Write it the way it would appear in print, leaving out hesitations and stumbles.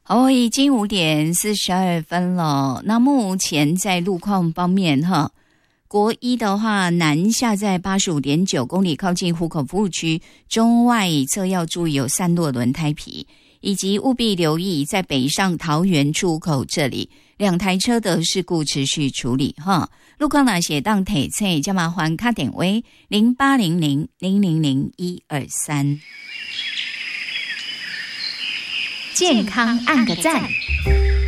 哦，已经5:42了。那目前在路况方面哈，国一的话，南下在85.9公里，靠近湖口服务区，中外侧要注意有散落轮胎皮，以及务必留意在北上桃园出口这里2台车的事故持续处理哈。路况哪些当提醒，就麻烦打电话0800000123。 健康按个赞。